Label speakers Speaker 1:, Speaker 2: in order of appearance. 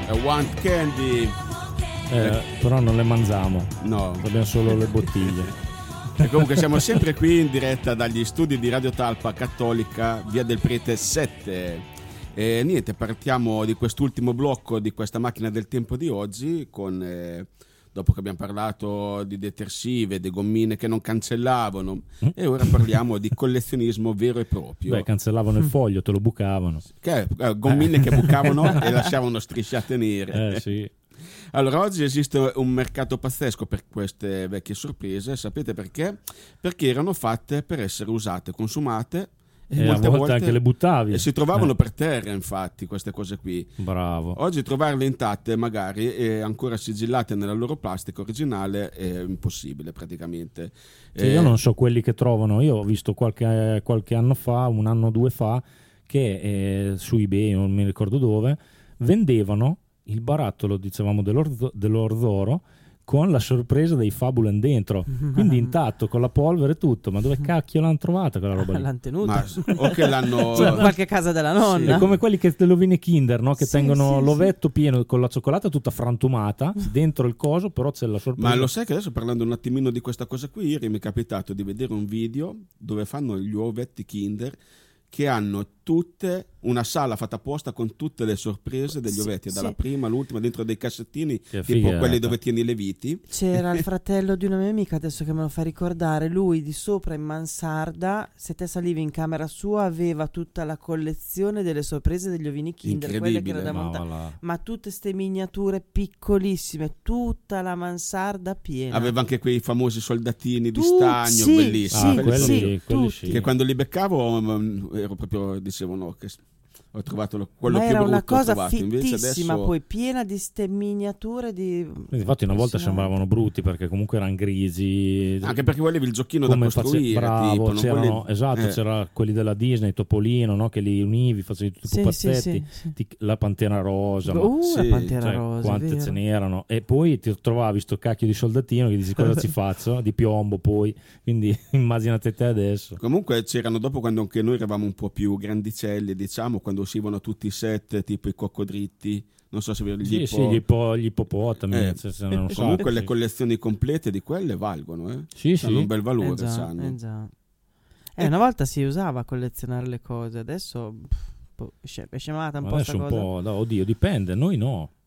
Speaker 1: Want Candy.
Speaker 2: Però non le mangiamo.
Speaker 1: No.
Speaker 2: Abbiamo solo le bottiglie.
Speaker 1: E comunque siamo sempre qui in diretta dagli studi di Radio Talpa Cattolica, via del Prete 7. E niente, partiamo di quest'ultimo blocco di questa macchina del tempo di oggi con... dopo che abbiamo parlato di detersive, di gommine che non cancellavano, e ora parliamo di collezionismo vero e proprio.
Speaker 2: Beh, cancellavano il foglio, te lo bucavano.
Speaker 1: Gommine che bucavano e lasciavano strisciate nere.
Speaker 2: Sì.
Speaker 1: Allora, oggi esiste un mercato pazzesco per queste vecchie sorprese. Sapete perché? Perché erano fatte per essere usate, consumate,
Speaker 2: e a volte anche le buttavi.
Speaker 1: E si trovavano per terra, infatti, queste cose qui.
Speaker 2: Bravo.
Speaker 1: Oggi trovarle intatte, magari, e ancora sigillate nella loro plastica originale, è impossibile praticamente.
Speaker 2: Sì, io non so quelli che trovano. Io ho visto qualche anno fa, un anno o due fa, che su eBay, non mi ricordo dove, vendevano il barattolo, dicevamo, dell'Orzoro con la sorpresa dei Fabulen dentro, quindi intatto, con la polvere e tutto. Ma dove cacchio l'hanno trovata quella roba lì?
Speaker 3: L'hanno tenuta.
Speaker 1: O che l'hanno...
Speaker 3: in qualche casa della nonna.
Speaker 2: È come quelli che dell'ovine Kinder, no? Che tengono l'ovetto pieno con la cioccolata tutta frantumata dentro il coso, però c'è la sorpresa.
Speaker 1: Ma lo sai che adesso, parlando un attimino di questa cosa qui, ieri mi è capitato di vedere un video dove fanno gli ovetti Kinder che hanno tutte una sala fatta apposta con tutte le sorprese degli ovetti, dalla prima all'ultima, dentro dei cassettini tipo quelli dove tieni le viti.
Speaker 3: C'era il fratello di una mia amica, adesso che me lo fa ricordare, lui di sopra in mansarda, se te salivi in camera sua, aveva tutta la collezione delle sorprese degli ovini Kinder, quelle che erano da montare, ma tutte ste miniature piccolissime, tutta la mansarda piena.
Speaker 1: Aveva anche quei famosi soldatini di stagno, bellissimi,
Speaker 2: quelli sì.
Speaker 1: Che quando li beccavo ero proprio, dicevano che ho trovato quello
Speaker 3: ma
Speaker 1: più
Speaker 3: era
Speaker 1: brutto,
Speaker 3: una cosa
Speaker 1: invece
Speaker 3: fittissima,
Speaker 1: adesso...
Speaker 3: poi piena di ste miniature di...
Speaker 2: Infatti una volta sembravano brutti perché comunque erano grigi,
Speaker 1: anche perché volevi il giochino da costruire,
Speaker 2: bravo,
Speaker 1: tipo,
Speaker 2: c'erano, c'era quelli della Disney, Topolino, no? Che li univi, facevi tutti i pupazzetti, la Pantera Rosa,
Speaker 3: la Pantera Rosa,
Speaker 2: quante
Speaker 3: vero.
Speaker 2: ce n'erano, e poi ti trovavi sto cacchio di soldatino che dici cosa ci faccio, di piombo poi, quindi immaginate te adesso.
Speaker 1: Comunque c'erano, dopo, quando anche noi eravamo un po' più grandicelli, diciamo, quando uscivano tutti i set tipo i coccodritti, non so se
Speaker 2: gli ippopotami,
Speaker 1: comunque le collezioni complete di quelle valgono, hanno un bel valore,
Speaker 3: una volta si usava a collezionare le cose, adesso è scemata un po' sta cosa.
Speaker 2: Oddio, dipende, noi no.